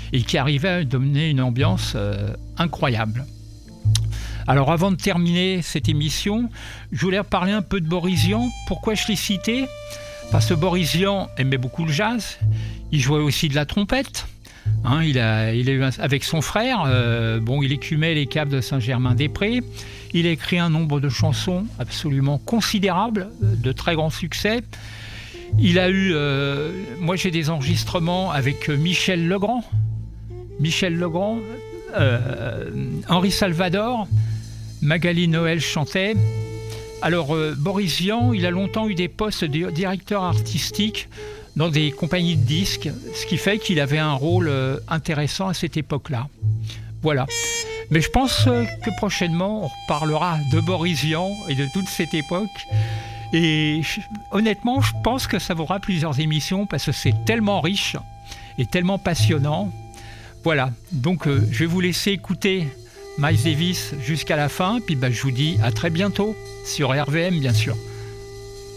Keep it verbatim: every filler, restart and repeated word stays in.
et qui arrivait à donner une ambiance euh, incroyable. Alors avant de terminer cette émission, je voulais parler un peu de Boris Vian. Pourquoi je l'ai cité ? Parce que Boris Vian aimait beaucoup le jazz, il jouait aussi de la trompette. Hein, il a, il a eu un, avec son frère, euh, bon, il écumait les caves de Saint-Germain-des-Prés. Il a écrit un nombre de chansons absolument considérables, de très grands succès. Il a eu, euh, moi j'ai des enregistrements avec Michel Legrand, Michel Legrand, euh, Henri Salvador, Magali Noël chantait. Alors euh, Boris Vian, il a longtemps eu des postes de directeur artistique dans des compagnies de disques, ce qui fait qu'il avait un rôle euh, intéressant à cette époque-là. Voilà. Mais je pense euh, que prochainement, on reparlera de Boris Vian et de toute cette époque. Et je, honnêtement, je pense que ça vaudra plusieurs émissions parce que c'est tellement riche et tellement passionnant. Voilà. Donc, euh, je vais vous laisser écouter Miles Davis jusqu'à la fin. Puis bah, je vous dis à très bientôt sur R V M, bien sûr.